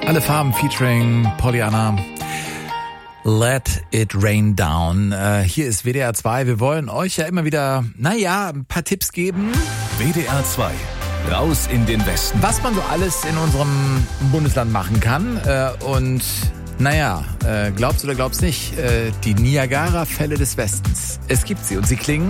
Alle Farben featuring Pollyanna. Let it rain down. Hier ist WDR 2. Wir wollen euch ja immer wieder, ein paar Tipps geben. WDR 2. Raus in den Westen. Was man so alles in unserem Bundesland machen kann. Glaubst oder glaubst nicht, die Niagara-Fälle des Westens. Es gibt sie und sie klingen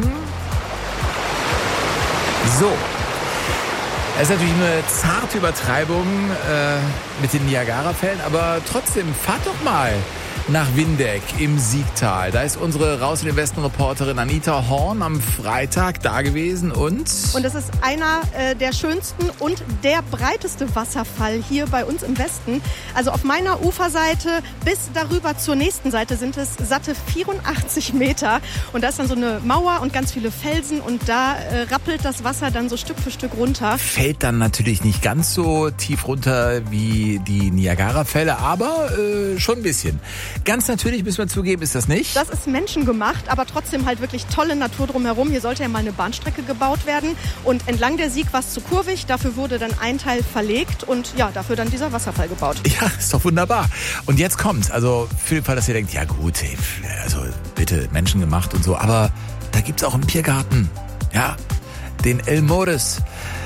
so. Es ist natürlich eine zarte Übertreibung mit den Niagara-Fällen, aber trotzdem, fahrt doch mal nach Windeck im Siegtal. Da ist unsere Raus in den Westen-Reporterin Anita Horn am Freitag da gewesen und das ist einer der schönsten und der breiteste Wasserfall hier bei uns im Westen. Also auf meiner Uferseite bis darüber zur nächsten Seite sind es satte 84 Meter. Und da ist dann so eine Mauer und ganz viele Felsen und da rappelt das Wasser dann so Stück für Stück runter. Fällt dann natürlich nicht ganz so tief runter wie die Niagara-Fälle, aber schon ein bisschen. Ganz natürlich, müssen wir zugeben, ist das nicht. Das ist menschengemacht, aber trotzdem halt wirklich tolle Natur drumherum. Hier sollte ja mal eine Bahnstrecke gebaut werden. Und entlang der Sieg war es zu kurvig. Dafür wurde dann ein Teil verlegt und ja, dafür dann dieser Wasserfall gebaut. Ja, ist doch wunderbar. Und jetzt kommt's. Also für den Fall, dass ihr denkt, ja gut, also bitte menschengemacht und so. Aber da gibt's auch einen Biergarten. Ja, den El Mores.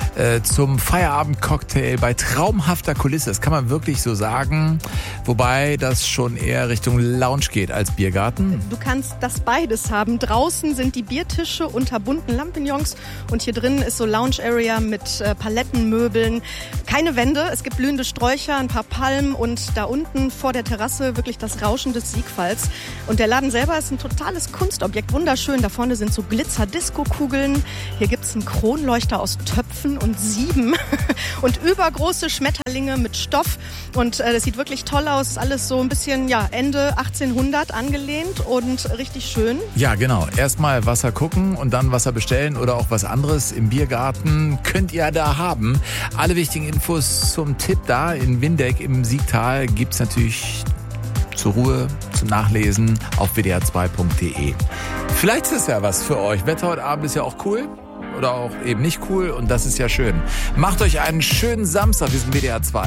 Zum Feierabendcocktail bei traumhafter Kulisse. Das kann man wirklich so sagen. Wobei das schon eher Richtung Lounge geht als Biergarten. Du kannst das beides haben. Draußen sind die Biertische unter bunten Lampignons und hier drin ist so Lounge-Area mit Palettenmöbeln. Keine Wände, es gibt blühende Sträucher, ein paar Palmen und da unten vor der Terrasse wirklich das Rauschen des Siegfalls. Und der Laden selber ist ein totales Kunstobjekt, wunderschön. Da vorne sind so Glitzer-Disco-Kugeln. Hier gibt's einen Kronleuchter aus Töpfen und Sieben und übergroße Schmetterlinge mit Stoff und das sieht wirklich toll aus, alles so ein bisschen Ende 1800 angelehnt und richtig schön. Ja, genau. Erstmal Wasser gucken und dann Wasser bestellen oder auch was anderes im Biergarten könnt ihr da haben. Alle wichtigen Infos zum Tipp da in Windeck im Siegtal gibt's natürlich zur Ruhe, zum Nachlesen auf wdr2.de. Vielleicht ist es ja was für euch. Wetter heute Abend ist ja auch cool. Oder auch eben nicht cool und das ist ja schön. Macht euch einen schönen Samstag, wir sind WDR 2.